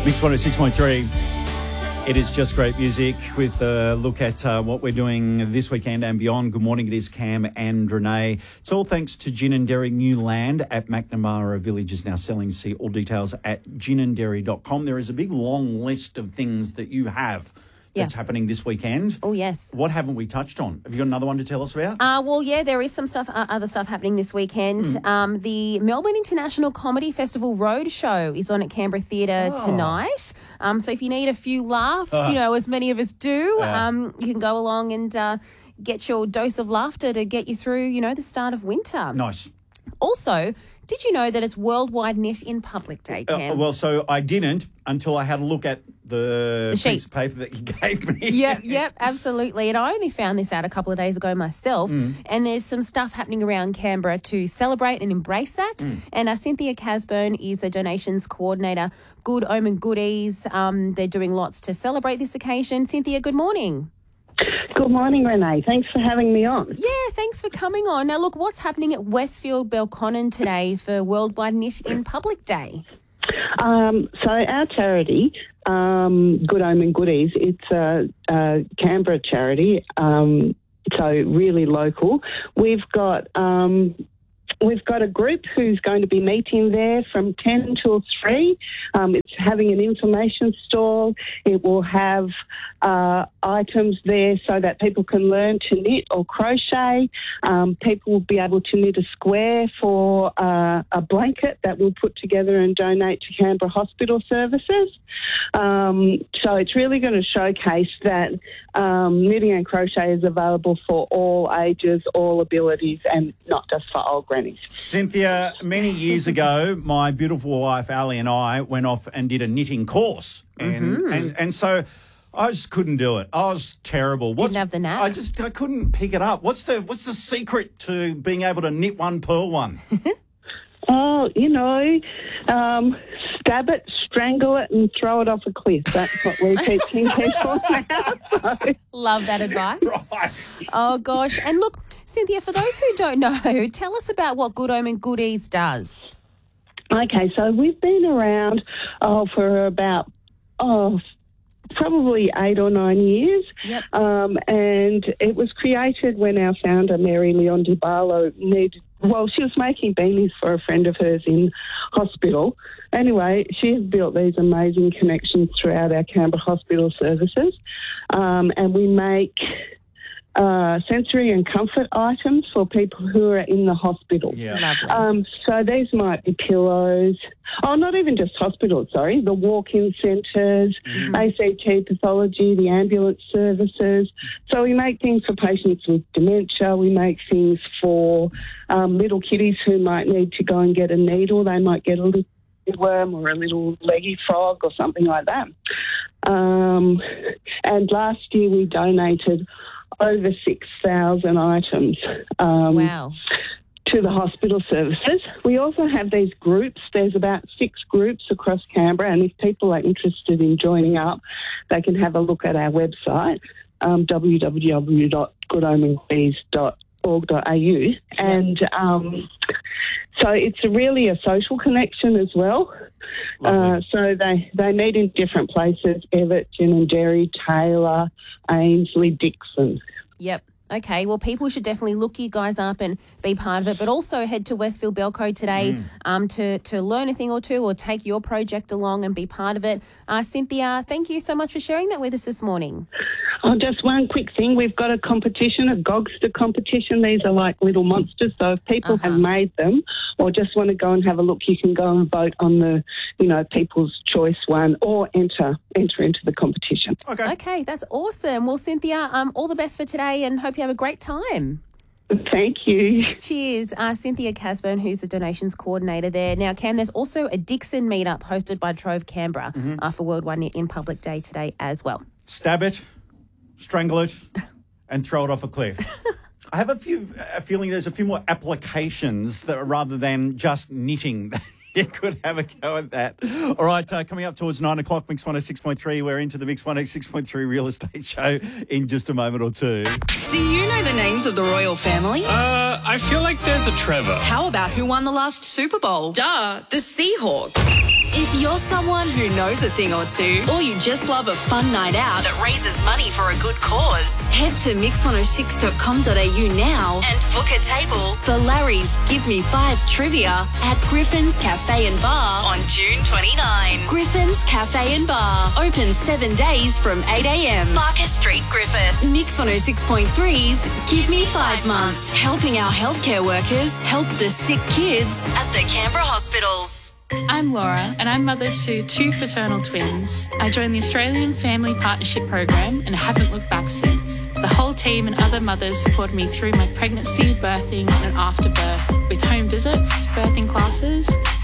Mix 106.3. It is just great music with a look at what we're doing this weekend and beyond. Good morning, it is Cam and Renee. It's all thanks to Gin and Dairy New Land at McNamara Village is now selling. See all details at ginanddairy.com. There is a big long list of things that you have that's happening this weekend. Oh, yes. What haven't we touched on? Have you got another one to tell us about? There is some stuff, other stuff happening this weekend. The Melbourne International Comedy Festival Roadshow is on at Canberra Theatre tonight. So if you need a few laughs, as many of us do, you can go along and get your dose of laughter to get you through, the start of winter. Nice. Also, did you know that it's Worldwide Knit in Public Day, Cam? So I didn't until I had a look at the piece of paper that you gave me. Yep, absolutely. And I only found this out a couple of days ago myself. And there's some stuff happening around Canberra to celebrate and embrace that. And Cynthia Casburn is a donations coordinator. Good Omen Goodies. They're doing lots to celebrate this occasion. Cynthia, good morning. Good morning, Renee. Thanks for having me on. Yeah, thanks for coming on. Now, look, what's happening at Westfield Belconnen today for Worldwide Knit in Public Day? So our charity, Good Omen Goodies, it's a Canberra charity, so really local. We've got a group who's going to be meeting there from 10 till 3. It's having an information stall. It will have items there so that people can learn to knit or crochet. People will be able to knit a square for a blanket that we'll put together and donate to Canberra Hospital Services. So it's really going to showcase that knitting and crochet is available for all ages, all abilities, and not just for old grannies. Cynthia, many years ago, my beautiful wife Ali and I went off and did a knitting course, and so I just couldn't do it. I was terrible. Didn't have the knack. I couldn't pick it up. What's the secret to being able to knit one, purl one? Stab it, strangle it, and throw it off a cliff. That's what we're teaching people now. Love that advice. Right. Oh, gosh. And look, Cynthia, for those who don't know, tell us about what Good Omen Goodies does. Okay, so we've been around for about, probably 8 or 9 years. Yep. And it was created when our founder, Mary Leon DiBarlo, she was making beanies for a friend of hers in hospital. Anyway, she has built these amazing connections throughout our Canberra Hospital Services. And we make sensory and comfort items for people who are in the hospital. Yeah. Lovely. So these might be pillows. Not even just hospitals, the walk-in centres, ACT pathology, the ambulance services. So we make things for patients with dementia. We make things for little kiddies who might need to go and get a needle. They might get a little worm or a little leggy frog or something like that. And last year we donated over 6,000 items Wow. to the hospital services. We also have these groups. There's about 6 groups across Canberra, and if people are interested in joining up, they can have a look at our website, www.goodomengoodies.org.au. And so it's really a social connection as well. So they meet in different places: Everett, Gin and Dairy, Taylor, Ainslie, Dixon. Yep. Okay, well, people should definitely look you guys up and be part of it, but also head to Westfield Belco today to learn a thing or two or take your project along and be part of it. Cynthia, thank you so much for sharing that with us this morning. Just one quick thing. We've got a competition, a Gogster competition. These are like little monsters. So if people have made them or just want to go and have a look, you can go and vote on the, People's Choice one or enter into the competition. Okay, that's awesome. Well, Cynthia, all the best for today and hope you have a great time. Thank you. Cheers. Cynthia Casburn, who's the donations coordinator there. Now, Cam, there's also a Dixon meetup hosted by Trove Canberra for Worldwide Knit in Public Day today as well. Stab it, strangle it, and throw it off a cliff. I have a feeling there's a few more applications that rather than just knitting. You could have a go at that. All right, coming up towards 9 o'clock, Mix 106.3. We're into the Mix 106.3 Real Estate Show in just a moment or two. Do you know the names of the royal family? I feel like there's a Trevor. How about who won the last Super Bowl? Duh, the Seahawks. If you're someone who knows a thing or two, or you just love a fun night out that raises money for a good cause, head to mix106.com.au now and book a table for Larry's Give Me 5 trivia at Griffin's Cafe and Bar on June 29. Griffin's Cafe and Bar, open 7 days from 8 a.m. Barker Street, Griffith. Mix 106.3's Give Me 5 month, helping our healthcare workers help the sick kids at the Canberra hospitals. I'm Laura and I'm mother to 2 fraternal twins. I joined the Australian Family Partnership Program and haven't looked back since. The whole team and other mothers supported me through my pregnancy, birthing and after birth with home visits, birthing classes